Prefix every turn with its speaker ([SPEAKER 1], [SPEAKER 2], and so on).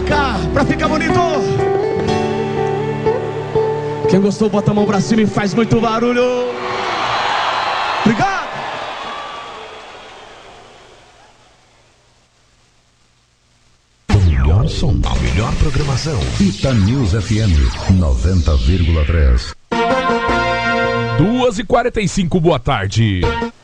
[SPEAKER 1] cá, pra ficar bonito. Quem gostou, bota a mão pra cima e faz muito barulho. Obrigado.
[SPEAKER 2] O melhor som, a melhor programação. Ita News FM 90,3.
[SPEAKER 3] 2h45, boa tarde.